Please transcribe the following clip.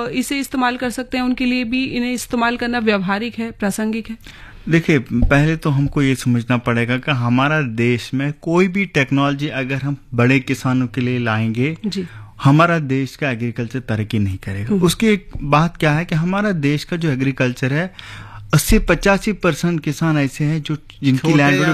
इसे इस्तेमाल कर सकते हैं, उनके लिए भी इन्हें इस्तेमाल करना व्यवहारिक है, प्रासंगिक है? देखिए, पहले तो हमको ये समझना पड़ेगा कि हमारा देश में कोई भी टेक्नोलॉजी अगर हम बड़े किसानों के लिए लाएंगे जी, हमारा देश का एग्रीकल्चर तरक्की नहीं करेगा। उसकी एक बात क्या है कि हमारा देश का जो एग्रीकल्चर है, 80-85% किसान ऐसे हैं जो जिनकी लैंड